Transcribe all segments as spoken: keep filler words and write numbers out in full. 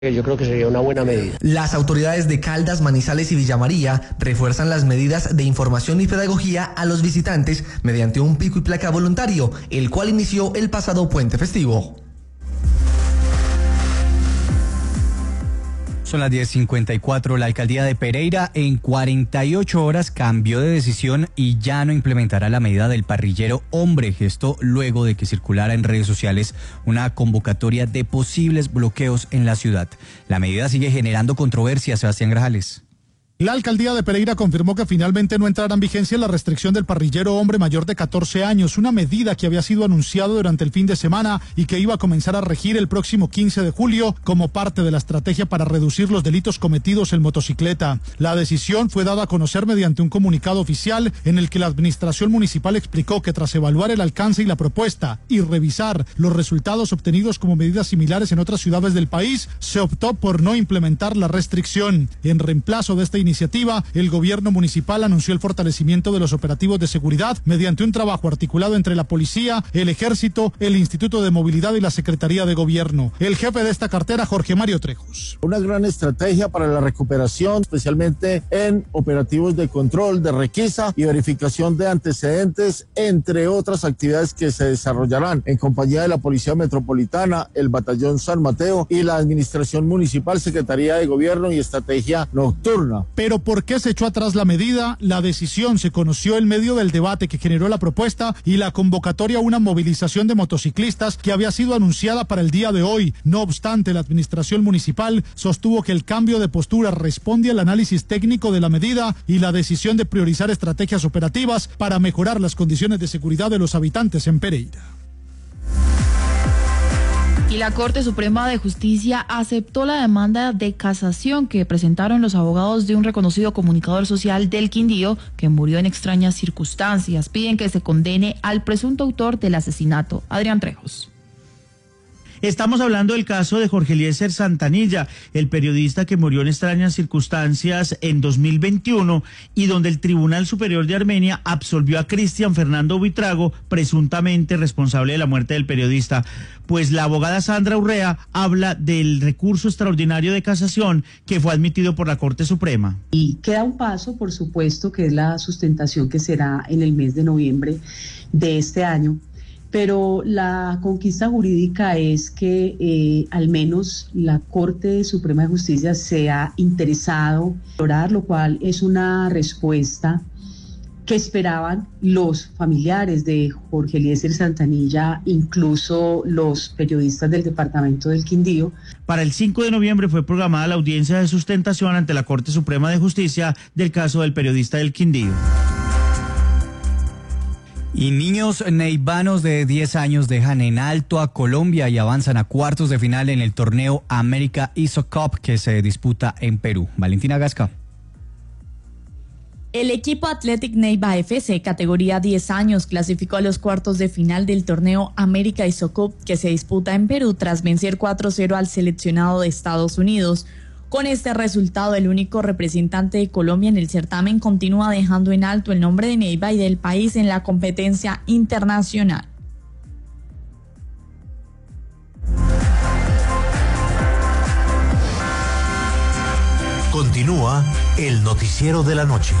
Yo creo que sería una buena medida. Las autoridades de Caldas, Manizales y Villa María refuerzan las medidas de información y pedagogía a los visitantes mediante un pico y placa voluntario, el cual inició el pasado puente festivo. Son las diez cincuenta y cuatro. La alcaldía de Pereira en cuarenta y ocho horas cambió de decisión y ya no implementará la medida del parrillero hombre. Esto luego de que circulara en redes sociales una convocatoria de posibles bloqueos en la ciudad. La medida sigue generando controversia, Sebastián Grajales. La alcaldía de Pereira confirmó que finalmente no entrará en vigencia la restricción del parrillero hombre mayor de catorce años, una medida que había sido anunciada durante el fin de semana y que iba a comenzar a regir el próximo quince de julio como parte de la estrategia para reducir los delitos cometidos en motocicleta. La decisión fue dada a conocer mediante un comunicado oficial en el que la administración municipal explicó que tras evaluar el alcance y la propuesta y revisar los resultados obtenidos como medidas similares en otras ciudades del país, se optó por no implementar la restricción. En reemplazo de esta iniciativa, iniciativa, el gobierno municipal anunció el fortalecimiento de los operativos de seguridad mediante un trabajo articulado entre la policía, el ejército, el Instituto de Movilidad y la Secretaría de Gobierno. El jefe de esta cartera, Jorge Mario Trejos. Una gran estrategia para la recuperación, especialmente en operativos de control, de requisa y verificación de antecedentes, entre otras actividades que se desarrollarán en compañía de la Policía Metropolitana, el Batallón San Mateo y la Administración Municipal, Secretaría de Gobierno y Estrategia Nocturna. Pero ¿por qué se echó atrás la medida? La decisión se conoció en medio del debate que generó la propuesta y la convocatoria a una movilización de motociclistas que había sido anunciada para el día de hoy. No obstante, la administración municipal sostuvo que el cambio de postura responde al análisis técnico de la medida y la decisión de priorizar estrategias operativas para mejorar las condiciones de seguridad de los habitantes en Pereira. Y la Corte Suprema de Justicia aceptó la demanda de casación que presentaron los abogados de un reconocido comunicador social del Quindío que murió en extrañas circunstancias. Piden que se condene al presunto autor del asesinato. Adrián Trejos. Estamos hablando del caso de Jorge Eliezer Santanilla, el periodista que murió en extrañas circunstancias en dos mil veintiuno y donde el Tribunal Superior de Armenia absolvió a Cristian Fernando Buitrago, presuntamente responsable de la muerte del periodista. Pues la abogada Sandra Urrea habla del recurso extraordinario de casación que fue admitido por la Corte Suprema. Y queda un paso, por supuesto, que es la sustentación que será en el mes de noviembre de este año. Pero la conquista jurídica es que eh, al menos la Corte Suprema de Justicia se ha interesado en explorar, lo cual es una respuesta que esperaban los familiares de Jorge Eliezer Santanilla, incluso los periodistas del departamento del Quindío. Para el cinco de noviembre fue programada la audiencia de sustentación ante la Corte Suprema de Justicia del caso del periodista del Quindío. Y niños neivanos de diez años dejan en alto a Colombia y avanzan a cuartos de final en el torneo América Iso Cup que se disputa en Perú. Valentina Gasca. El equipo Athletic Neiva F C, categoría diez años, clasificó a los cuartos de final del torneo América Iso Cup que se disputa en Perú tras vencer cuatro cero al seleccionado de Estados Unidos. Con este resultado, el único representante de Colombia en el certamen continúa dejando en alto el nombre de Neiva y del país en la competencia internacional. Continúa el noticiero de la noche.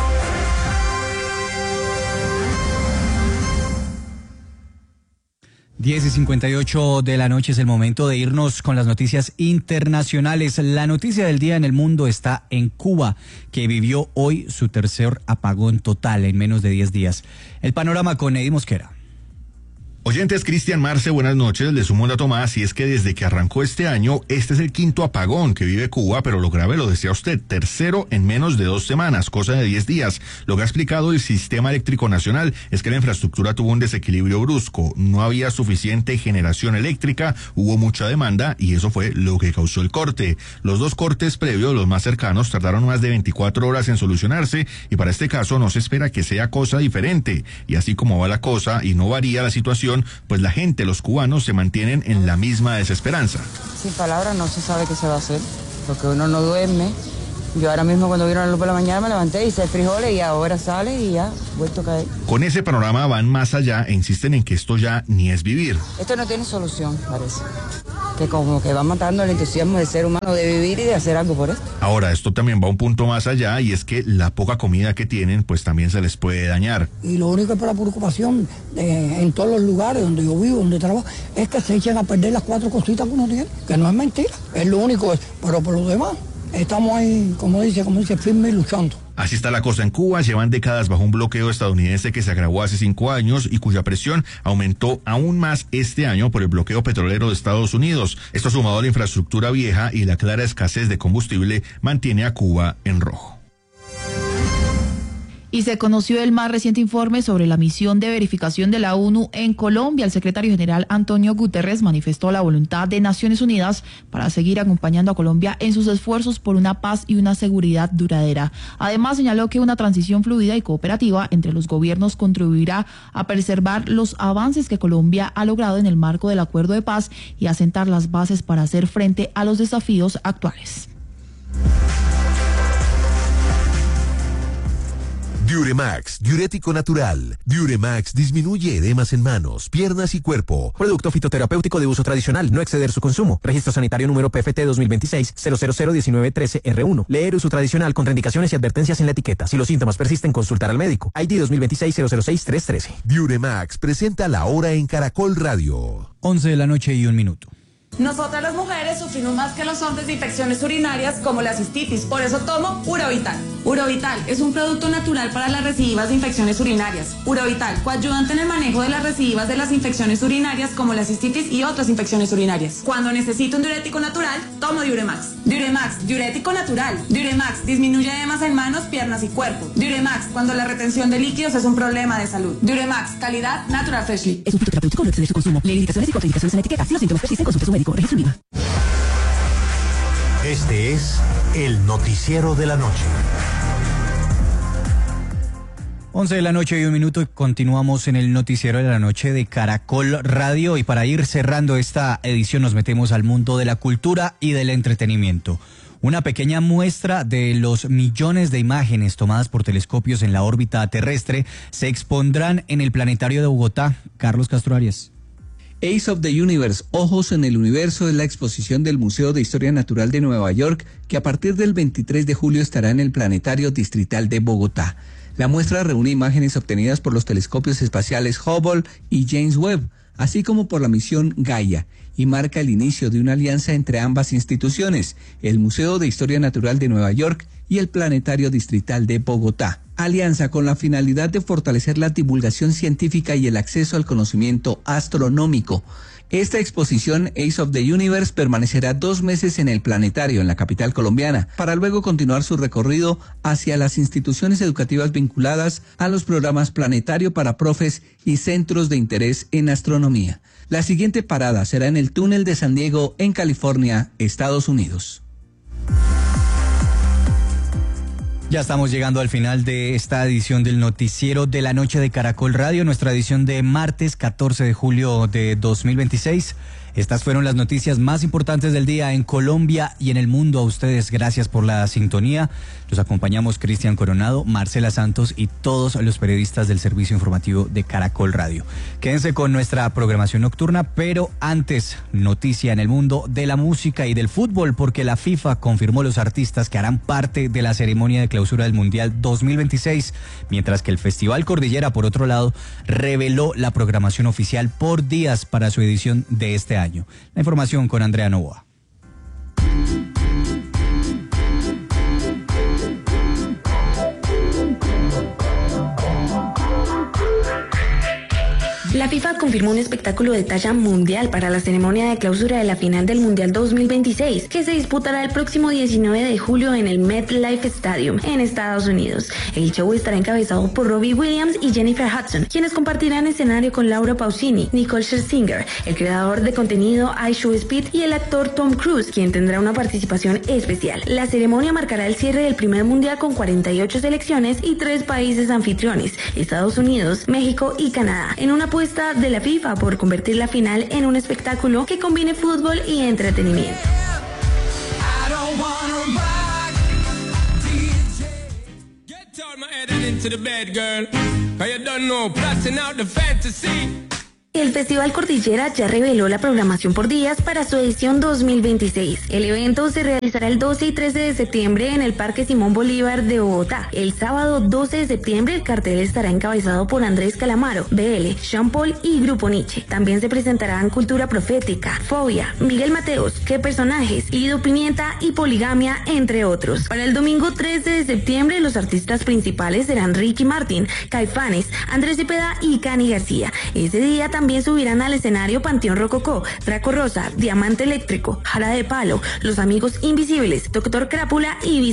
diez y cincuenta y ocho de la noche es el momento de irnos con las noticias internacionales. La noticia del día en el mundo está en Cuba, que vivió hoy su tercer apagón total en menos de diez días. El panorama con Eddie Mosquera. Oyentes, Cristian Marce, buenas noches. Le sumo un dato más y es que desde que arrancó este año, este es el quinto apagón que vive Cuba, pero lo grave lo decía usted, tercero en menos de dos semanas, cosa de diez días. Lo que ha explicado el Sistema Eléctrico Nacional es que la infraestructura tuvo un desequilibrio brusco, no había suficiente generación eléctrica, hubo mucha demanda y eso fue lo que causó el corte. Los dos cortes previos, los más cercanos, tardaron más de veinticuatro horas en solucionarse y para este caso no se espera que sea cosa diferente. Y así como va la cosa y no varía la situación, pues la gente, los cubanos, se mantienen en la misma desesperanza. Sin palabras no se sabe qué se va a hacer, porque uno no duerme. Yo ahora mismo cuando vieron la luz por la mañana me levanté, hice frijoles y ahora sale y ya, vuelto a caer. Con ese panorama van más allá e insisten en que esto ya ni es vivir. Esto no tiene solución, parece. que como que va matando el entusiasmo del ser humano de vivir y de hacer algo por esto. Ahora, esto también va un punto más allá y es que la poca comida que tienen pues también se les puede dañar. Y lo único que es para preocupación de, en todos los lugares donde yo vivo, donde trabajo, es que se echen a perder las cuatro cositas que uno tiene, que no es mentira, es lo único, pero por lo demás estamos ahí, como dice, como dice, firmes y luchando. Así está la cosa en Cuba, llevan décadas bajo un bloqueo estadounidense que se agravó hace cinco años y cuya presión aumentó aún más este año por el bloqueo petrolero de Estados Unidos. Esto sumado a la infraestructura vieja y la clara escasez de combustible mantiene a Cuba en rojo. Y se conoció el más reciente informe sobre la misión de verificación de la ONU en Colombia. El secretario general Antonio Guterres manifestó la voluntad de Naciones Unidas para seguir acompañando a Colombia en sus esfuerzos por una paz y una seguridad duradera. Además, señaló que una transición fluida y cooperativa entre los gobiernos contribuirá a preservar los avances que Colombia ha logrado en el marco del acuerdo de paz y a sentar las bases para hacer frente a los desafíos actuales. Diuremax, diurético natural. Diuremax disminuye edemas en manos, piernas y cuerpo. Producto fitoterapéutico de uso tradicional, no exceder su consumo. Registro sanitario número P F T dos mil veintiséis cero cero cero diecinueve trece R uno. Leer uso tradicional, contraindicaciones y advertencias en la etiqueta. Si los síntomas persisten, consultar al médico. I D dos mil veintiséis cero cero seis tres trece. Diuremax presenta la hora en Caracol Radio. once de la noche y un minuto. Nosotras las mujeres sufrimos más que los hombres de infecciones urinarias como la cistitis, por eso tomo Urovital. Urovital es un producto natural para las recidivas de infecciones urinarias. Urovital coayudante en el manejo de las recidivas de las infecciones urinarias como la cistitis y otras infecciones urinarias. Cuando necesito un diurético natural, tomo Diuremax. Diuremax, diurético natural. Diuremax disminuye edemas en manos, piernas y cuerpo. Diuremax, cuando la retención de líquidos es un problema de salud. Diuremax, calidad Natural Freshly. Es un fitoterapéutico, no excede su consumo. Lee indicaciones y contraindicaciones en la etiqueta. Si los síntomas persisten, consulte a su médico. Registro I V A. Este es el noticiero de la noche. once de la noche y un minuto y continuamos en el noticiero de la noche de Caracol Radio y para ir cerrando esta edición nos metemos al mundo de la cultura y del entretenimiento. Una pequeña muestra de los millones de imágenes tomadas por telescopios en la órbita terrestre se expondrán en el Planetario de Bogotá. Carlos Castro Arias. Ace of the Universe, Ojos en el Universo, es la exposición del Museo de Historia Natural de Nueva York que a partir del veintitrés de julio estará en el Planetario Distrital de Bogotá. La muestra reúne imágenes obtenidas por los telescopios espaciales Hubble y James Webb, así como por la misión Gaia, y marca el inicio de una alianza entre ambas instituciones, el Museo de Historia Natural de Nueva York y el Planetario Distrital de Bogotá. Alianza con la finalidad de fortalecer la divulgación científica y el acceso al conocimiento astronómico. Esta exposición Ace of the Universe permanecerá dos meses en el Planetario, en la capital colombiana, para luego continuar su recorrido hacia las instituciones educativas vinculadas a los programas Planetario para Profes y Centros de Interés en Astronomía. La siguiente parada será en el túnel de San Diego, en California, Estados Unidos. Ya estamos llegando al final de esta edición del noticiero de la noche de Caracol Radio, nuestra edición de martes catorce de julio de dos mil veintiséis. Estas fueron las noticias más importantes del día en Colombia y en el mundo. A ustedes, gracias por la sintonía. Los acompañamos Cristian Coronado, Marcela Santos y todos los periodistas del servicio informativo de Caracol Radio. Quédense con nuestra programación nocturna, pero antes, noticia en el mundo de la música y del fútbol, porque la FIFA confirmó los artistas que harán parte de la ceremonia de clausura del Mundial dos mil veintiséis, mientras que el Festival Cordillera, por otro lado, reveló la programación oficial por días para su edición de este año. año. La información con Andrea Novoa. La FIFA confirmó un espectáculo de talla mundial para la ceremonia de clausura de la final del Mundial dos mil veintiséis, que se disputará el próximo diecinueve de julio en el MetLife Stadium, en Estados Unidos. El show estará encabezado por Robbie Williams y Jennifer Hudson, quienes compartirán escenario con Laura Pausini, Nicole Scherzinger, el creador de contenido iShowSpeed y el actor Tom Cruise, quien tendrá una participación especial. La ceremonia marcará el cierre del primer Mundial con cuarenta y ocho selecciones y tres países anfitriones, Estados Unidos, México y Canadá, en una apuesta de la FIFA por convertir la final en un espectáculo que combine fútbol y entretenimiento. El Festival Cordillera ya reveló la programación por días para su edición dos mil veintiséis. El evento se realizará el doce y trece de septiembre en el Parque Simón Bolívar de Bogotá. El sábado doce de septiembre el cartel estará encabezado por Andrés Calamaro, B L, Sean Paul y Grupo Nietzsche. También se presentarán Cultura Profética, Fobia, Miguel Mateos, Qué Personajes, Lido Pimienta y Poligamia, entre otros. Para el domingo trece de septiembre los artistas principales serán Ricky Martin, Caifanes, Andrés Cepeda y Cani García. Ese día también También subirán al escenario Panteón Rococó, Draco Rosa, Diamante Eléctrico, Jara de Palo, Los Amigos Invisibles, Doctor Crápula y